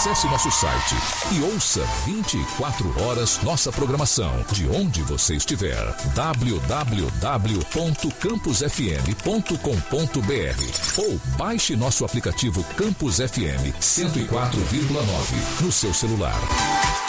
Acesse nosso site e ouça 24 horas nossa programação, de onde você estiver. www.campusfm.com.br ou baixe nosso aplicativo Campus FM 104,9 no seu celular.